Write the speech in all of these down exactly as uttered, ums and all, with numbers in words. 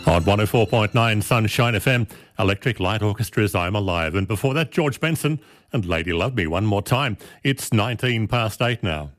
On one oh four point nine Sunshine F M, Electric Light Orchestra's I'm Alive. And before that, George Benson and Lady Love Me one more time. It's nineteen past eight now.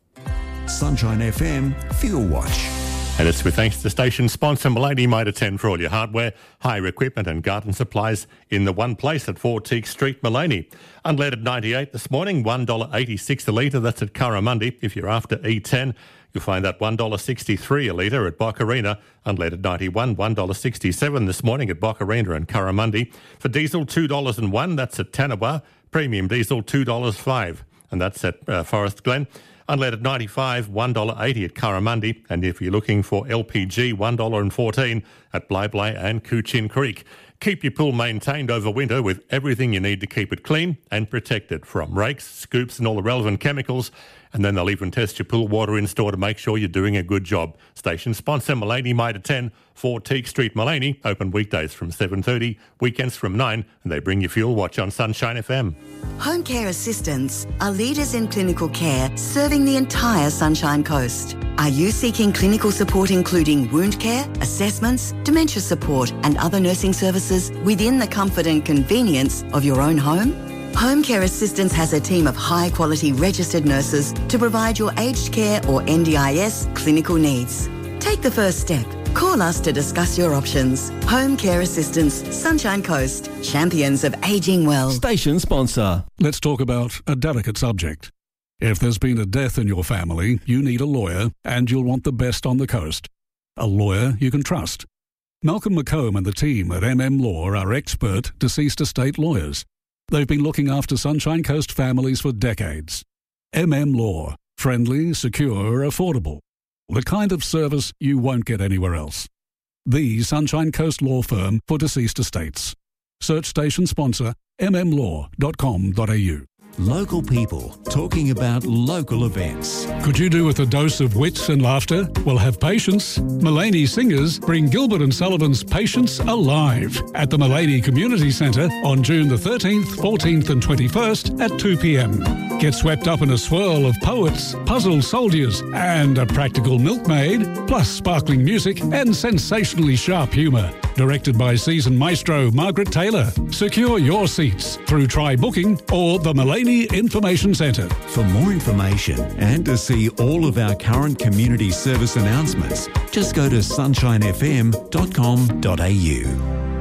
Sunshine F M Fuel Watch. And it's with thanks to station sponsor Malady Mitre ten for all your hardware, hire equipment and garden supplies in the one place at four Teague Street, Maleny. Unleaded ninety-eight this morning, one dollar eighty-six a litre. That's at Curramundi. If you're after E ten, you'll find that one dollar sixty-three a litre at Boccarina. Unleaded ninety-one, one dollar sixty-seven this morning at Boccarina and Curramundi. For diesel, two dollars and one, that's at Tanawa. Premium diesel, two dollars five, and that's at uh, Forest Glen. Unleaded ninety-five, one dollar eighty at Curramundi. And if you're looking for L P G, one dollar fourteen at Blyblay and Coochin Creek. Keep your pool maintained over winter with everything you need to keep it clean and protected, from rakes, scoops and all the relevant chemicals. And then they'll even test your pool water in store to make sure you're doing a good job. Station sponsor Malady Mitre ten, four Teague Street, Maleny. Open weekdays from seven thirty, weekends from nine, and they bring you Fuel Watch on Sunshine F M. Home Care Assistants are leaders in clinical care serving the entire Sunshine Coast. Are you seeking clinical support including wound care, assessments, dementia support and other nursing services within the comfort and convenience of your own home? Home Care Assistance has a team of high-quality registered nurses to provide your aged care or N D I S clinical needs. Take the first step. Call us to discuss your options. Home Care Assistance, Sunshine Coast, champions of ageing well. Station sponsor. Let's talk about a delicate subject. If there's been a death in your family, you need a lawyer and you'll want the best on the coast. A lawyer you can trust. Malcolm McComb and the team at M M Law are expert deceased estate lawyers. They've been looking after Sunshine Coast families for decades. M M Law. Friendly, secure, affordable. The kind of service you won't get anywhere else. The Sunshine Coast law firm for deceased estates. Search station sponsor m m law dot com dot a u. Local people talking about local events. Could you do with a dose of wit and laughter? Well, have patience. Maleny Singers bring Gilbert and Sullivan's Patience Alive at the Maleny Community Centre on June the thirteenth, fourteenth and twenty-first at two p.m. Get swept up in a swirl of poets, puzzle soldiers and a practical milkmaid, plus sparkling music and sensationally sharp humour. Directed by seasoned maestro Margaret Taylor. Secure your seats through Try Booking or the Maleny Information Centre. For more information and to see all of our current community service announcements, just go to sunshine f m dot com dot a u.